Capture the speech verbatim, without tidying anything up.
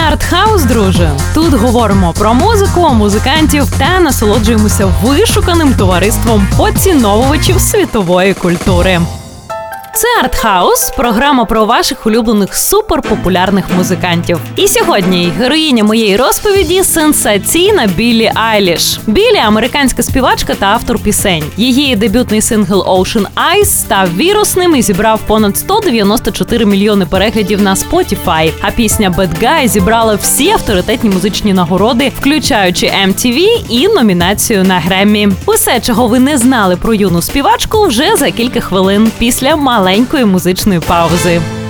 артхаус, друже. Тут говоримо про музику, музикантів та насолоджуємося вишуканим товариством поціновувачів світової культури. Це Артхаус – програма про ваших улюблених суперпопулярних музикантів. І сьогодні героїня моєї розповіді – сенсаційна Біллі Айліш. Біллі – американська співачка та автор пісень. Її дебютний сингл Ocean Eyes став вірусним і зібрав понад сто дев'яносто чотири мільйони переглядів на Spotify, а пісня Bad Guy зібрала всі авторитетні музичні нагороди, включаючи ем ті ві і номінацію на Греммі. Усе, чого ви не знали про юну співачку, вже за кілька хвилин після маленької музичної паузи.